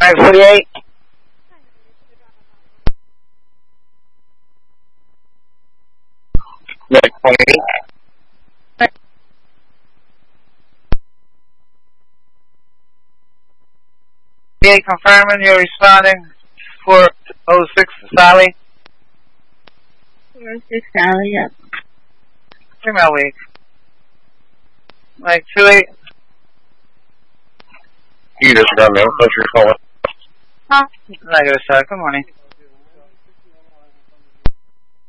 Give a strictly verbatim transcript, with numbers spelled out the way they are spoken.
nine forty-eight. nine twenty-eight. Okay, confirming you're responding for oh six Sally. four oh six Sally, yep. Female week. Like two eight. You just got me. I thought you were calling. Huh? Negative side. Good morning.